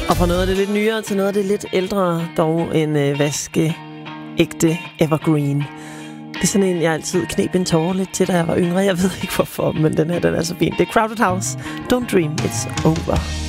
Og fra noget af det lidt nyere til noget af det lidt ældre, dog en vaskeægte evergreen. Det er sådan en, jeg altid kneb en tårer lidt til, da jeg var yngre. Jeg ved ikke hvorfor, men den er så fin. Det er Crowded House. Don't dream it's over.